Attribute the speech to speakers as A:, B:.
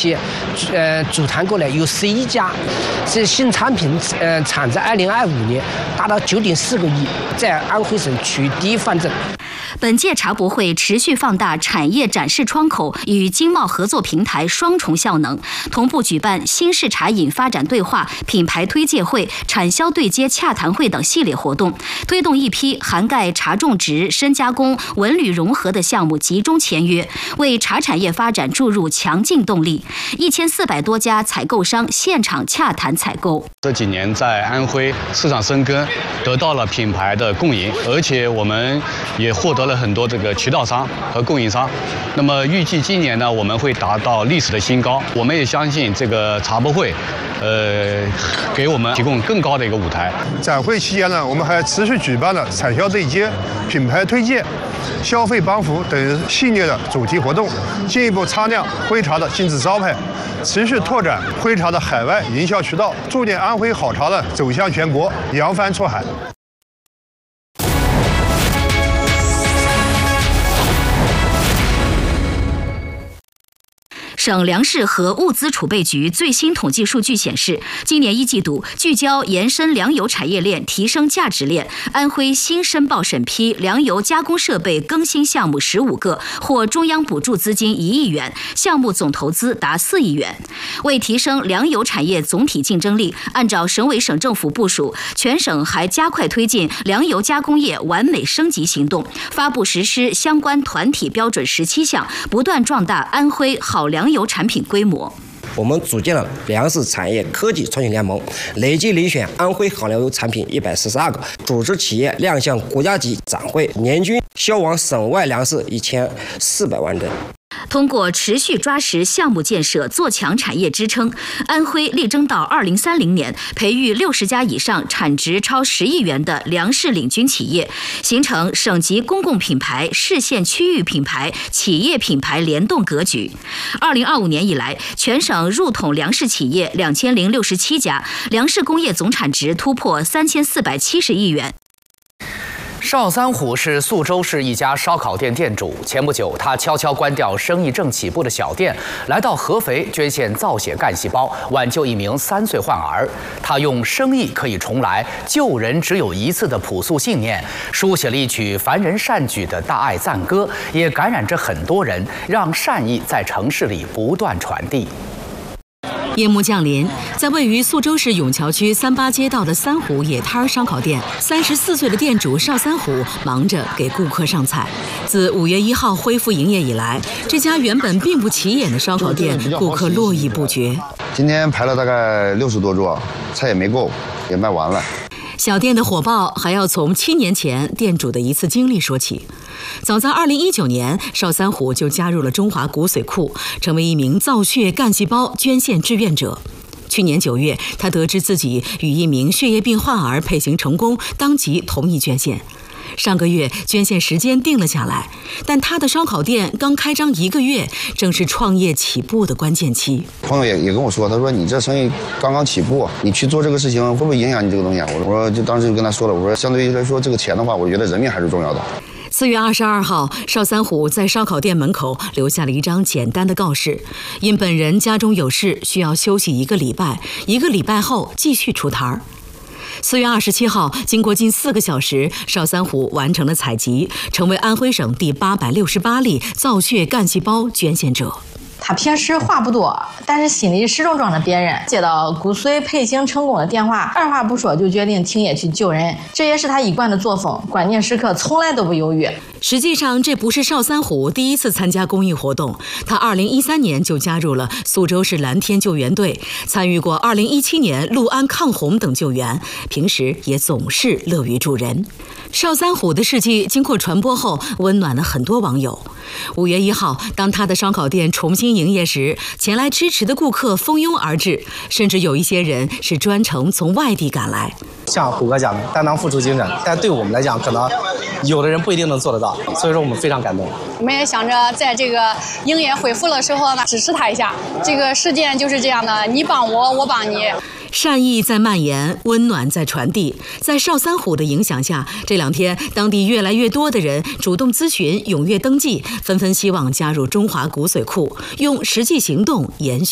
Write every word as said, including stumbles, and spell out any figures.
A: 企，呃，组团过来有十一家，这新产品呃产在二零二五年达到九点四个亿，在安徽省取第一方阵。
B: 本届茶博会持续放大产业展示窗口与经贸合作平台双重效能，同步举办新式茶饮发展对话、品牌推介会、产销对接洽谈会等系列活动，推动一批涵盖茶种植、深加工、文旅融合的项目集中签约，为茶产业发展注入强劲动力。一千四百多家采购商现场洽谈采购。
C: 这几年在安徽市场深耕，得到了品牌的共赢，而且我们也获得了很多这个渠道商和供应商。那么预计今年呢，我们会达到历史的新高。我们也相信这个茶博会，呃，给我们提供更高的一个舞台。
D: 展会期间呢，我们还持续举办了产销对接、品牌推介、消费帮扶等系列的主题活动，进一步擦亮徽茶的金字招牌，持续拓展徽茶的海外营销渠道，助力安徽好茶的走向全国、扬帆出海。
B: 省粮食和物资储备局最新统计数据显示，今年一季度聚焦延伸粮油产业链、提升价值链，安徽新申报审批粮油加工设备更新项目十五个，获中央补助资金一亿元，项目总投资达四亿元。为提升粮油产业总体竞争力，按照省委省政府部署，全省还加快推进粮油加工业完美升级行动，发布实施相关团体标准十七项，不断壮大安徽好粮油产品规模。
E: 我们组建了粮食产业科技创新联盟，累计遴选安徽好粮油产品一百四十二个，组织企业亮相国家级展会，年均销往省外粮食一千四百万吨。
B: 通过持续抓实项目建设，做强产业支撑，安徽力争到二零三零年培育六十家以上产值超十亿元的粮食领军企业，形成省级公共品牌、市县区域品牌、企业品牌联动格局。二零二五年以来，全省入统粮食企业两千零六十七家，粮食工业总产值突破三千四百七十亿元。
F: 邵三虎是宿州市一家烧烤店店主。前不久，他悄悄关掉生意正起步的小店，来到合肥捐献造血干细胞，挽救一名三岁患儿。他用生意可以重来，救人只有一次的朴素信念，书写了一曲凡人善举的大爱赞歌，也感染着很多人，让善意在城市里不断传递。
G: 夜幕降临，在位于宿州市永桥区三八街道的三虎野摊烧烤店，三十四岁的店主邵三虎忙着给顾客上菜。自五月一号恢复营业以来，这家原本并不起眼的烧烤店，顾客络绎不绝。
H: 今天排了大概六十多桌，菜也没够，也卖完了。
G: 小店的火爆还要从七年前店主的一次经历说起。早在二零一九年，邵三虎就加入了中华骨髓库，成为一名造血干细胞捐献志愿者。去年九月，他得知自己与一名血液病患儿配型成功，当即同意捐献。上个月捐献时间定了下来，但他的烧烤店刚开张一个月，正是创业起步的关键期。
H: 朋友也也跟我说，他说你这生意刚刚起步，你去做这个事情会不会影响你这个东西啊？我说就当时就跟他说了，我说相对于来说，这个钱的话，我觉得人命还是重要的。
G: 四月二十二号，邵三虎在烧烤店门口留下了一张简单的告示，因本人家中有事，需要休息一个礼拜，一个礼拜后继续出摊儿。四月二十七号，经过近四个小时，邵三虎完成了采集，成为安徽省第八百六十八例造血干细胞捐献者。
I: 他平时话不多，但是心里始终装着别人。接到骨髓配型成功的电话，二话不说就决定停业去救人，这也是他一贯的作风，关键时刻从来都不犹豫。
G: 实际上，这不是邵三虎第一次参加公益活动，他二零一三年就加入了宿州市蓝天救援队，参与过二零一七年六安抗洪等救援，平时也总是乐于助人。邵三虎的事迹经过传播后，温暖了很多网友。五月一号，当他的烧烤店重新营业时，前来支持的顾客蜂拥而至，甚至有一些人是专程从外地赶来。
J: 像虎哥讲的，担当付出精神，但对我们来讲，可能有的人不一定能做得到，所以说我们非常感动。
K: 我们也想着在这个营业恢复的时候呢，支持他一下。这个事件就是这样的，你帮我，我帮你。
G: 善意在蔓延，温暖在传递。在邵三虎的影响下，这两天当地越来越多的人主动咨询、踊跃登记，纷纷希望加入中华骨髓库，用实际行动延续